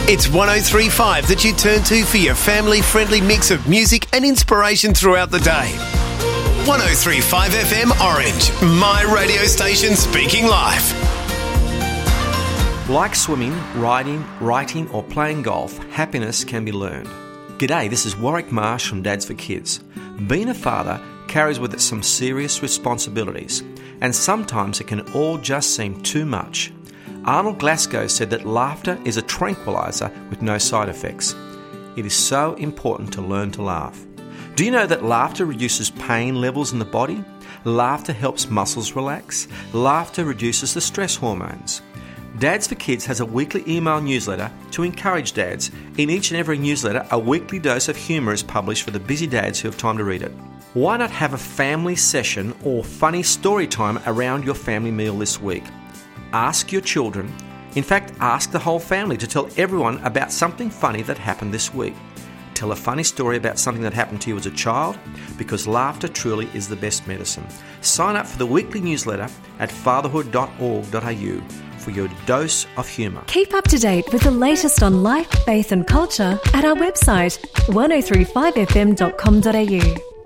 It's 103.5 that you turn to for your family-friendly mix of music and inspiration throughout the day. 103.5 FM Orange, my radio station speaking live. Like swimming, riding, writing or playing golf, happiness can be learned. G'day, this is Warwick Marsh from Dads for Kids. Being a father carries with it some serious responsibilities, and sometimes it can all just seem too much. Arnold Glasgow said that laughter is a tranquilizer with no side effects. It is so important to learn to laugh. Do you know that laughter reduces pain levels in the body? Laughter helps muscles relax. Laughter reduces the stress hormones. Dads for Kids has a weekly email newsletter to encourage dads. In each and every newsletter, a weekly dose of humour is published for the busy dads who have time to read it. Why not have a family session or funny story time around your family meal this week? Ask your children, in fact ask the whole family to tell everyone about something funny that happened this week. Tell a funny story about something that happened to you as a child, because laughter truly is the best medicine. Sign up for the weekly newsletter at fatherhood.org.au for your dose of humour. Keep up to date with the latest on life, faith and culture at our website 1035fm.com.au.